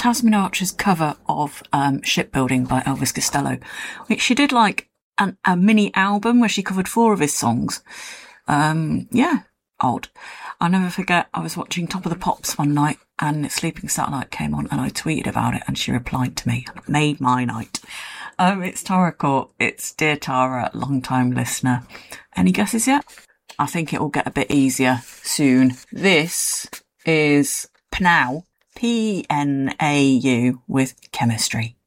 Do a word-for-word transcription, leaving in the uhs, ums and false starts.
Tasmin Archer's cover of um, Shipbuilding by Elvis Costello, which she did like an, a mini album where she covered four of his songs. Um, yeah, odd. I'll never forget, I was watching Top of the Pops one night and Sleeping Satellite came on and I tweeted about it and she replied to me. It made my night. Um, it's Tara Court. It's Dear Tara, long-time listener. Any guesses yet? I think it will get a bit easier soon. This is Pnau, P N A U, with Chemistry.